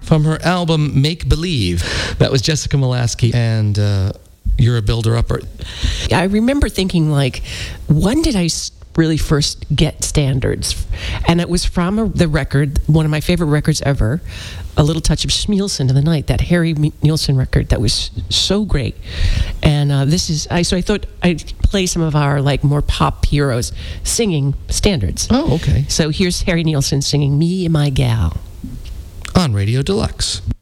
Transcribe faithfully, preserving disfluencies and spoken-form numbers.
from her album Make Believe. That was Jessica Molaskey, and uh, You're a Builder-Upper. I remember thinking, like, when did I s- really first get standards? And it was from a, the record, one of my favorite records ever, A Little Touch of Schmielsen in the Night, that Harry Nielsen record that was so great. And uh, this is, I so I thought I'd play some of our, like, more pop heroes singing standards. Oh, okay. So here's Harry Nielsen singing Me and My Gal. On Radio Deluxe.